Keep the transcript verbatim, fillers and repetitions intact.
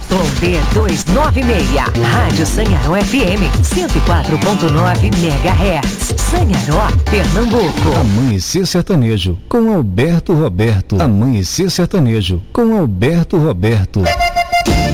B duzentos e noventa e seis, Rádio Sanharó F M, cento e quatro ponto nove megahertz. Sanharó, Pernambuco. Amanhecer Sertanejo, com Alberto Roberto. Amanhecer Sertanejo, com Alberto Roberto.